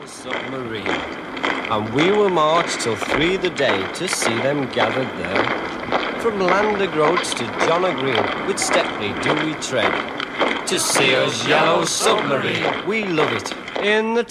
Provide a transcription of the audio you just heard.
Submarine, and we will march till 3 the day to see them gathered there. From Lander Groats to John O'Green, with Stepney do we tread, to see us yellow submarine. We love it in the